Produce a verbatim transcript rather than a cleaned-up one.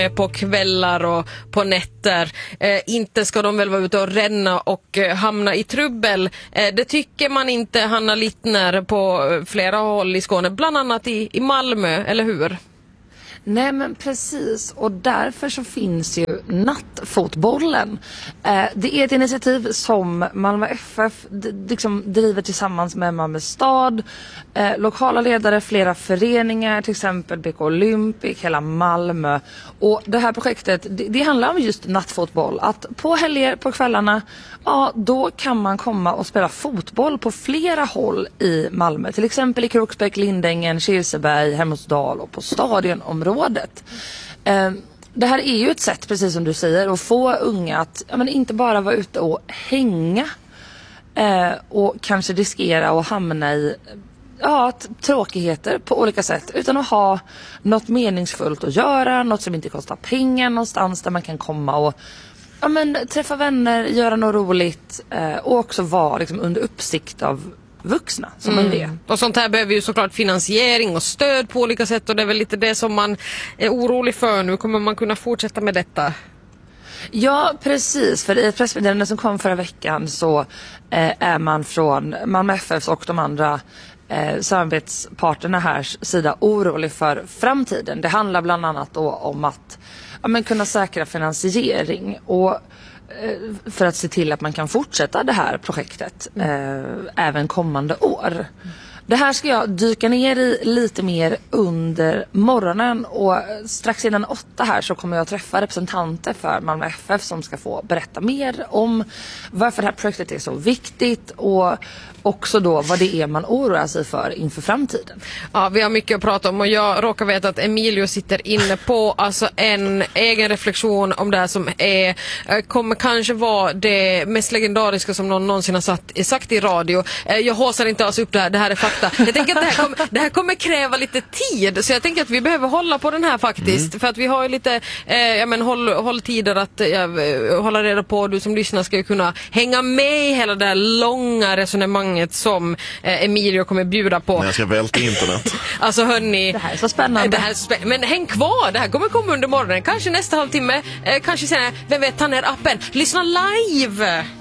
på kvällar och på nätter. Eh, inte ska de väl vara ute och ränna och eh, hamna i trubbel. Eh, det tycker man inte, Hanna Littner, på flera håll i Skåne, bland annat i, i Malmö, eller hur? Nej, men precis, och därför så finns ju nattfotbollen. Eh, det är ett initiativ som Malmö F F d- liksom driver tillsammans med Malmö stad, eh, lokala ledare, flera föreningar, till exempel B K Olympic, hela Malmö. Och det här projektet, det, det handlar om just nattfotboll. Att på helger, på kvällarna, ja, då kan man komma och spela fotboll på flera håll i Malmö. Till exempel i Kroksbäck, Lindängen, Kirseberg, Hermodsdal och på stadionområdet. Eh, det här är ju ett sätt, precis som du säger, att få unga att ja, men inte bara vara ute och hänga eh, och kanske riskera att hamna i ja, t- tråkigheter på olika sätt, utan att ha något meningsfullt att göra, något som inte kostar pengar, någonstans där man kan komma och ja, men, träffa vänner, göra något roligt eh, och också vara liksom, under uppsikt av vuxna som mm. man vet. Och sånt här behöver ju såklart finansiering och stöd på olika sätt, och det är väl lite det som man är orolig för nu. Kommer man kunna fortsätta med detta? Ja, precis. För i ett pressmeddelande som kom förra veckan så eh, är man från Malmö F F och de andra eh, samarbetsparterna här sida orolig för framtiden. Det handlar bland annat då om att ja, men kunna säkra finansiering och för att se till att man kan fortsätta det här projektet eh, även kommande år. Det här ska jag dyka ner i lite mer under morgonen, och strax innan åtta här så kommer jag träffa representanter för Malmö F F som ska få berätta mer om varför det här projektet är så viktigt och också då vad det är man oroar sig för inför framtiden. Ja, vi har mycket att prata om, och jag råkar veta att Emilio sitter inne på alltså en egen reflektion om det här som är, kommer kanske vara det mest legendariska som någon någonsin har sagt, sagt i radio. Jag håsar inte alls upp det här, det här är fakta. Jag tänker att det här, kommer, det här kommer kräva lite tid, så jag tänker att vi behöver hålla på den här faktiskt, mm. för att vi har ju lite eh, ja, men håll, håll tider att ja, hålla reda på. Du som lyssnar ska ju kunna hänga med i hela det här långa resonemanget som eh, Emilio kommer bjuda på. Men jag ska välta internet. Alltså hörni, det här är så spännande. Det här är spä- men häng kvar, det här kommer komma under morgonen. Kanske nästa halvtimme, eh, kanske senare. Vem vet, ta ner appen. Lyssna live!